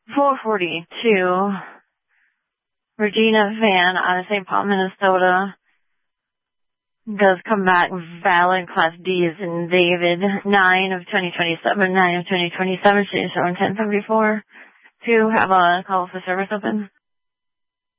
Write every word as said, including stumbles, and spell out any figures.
four forty-two. Regina Van out of Saint Paul, Minnesota. Does come back valid. Class D is in David. nine of twenty twenty-seven. nine of twenty twenty-seven. She's showing ten seventy-four. Two, have a call for service open.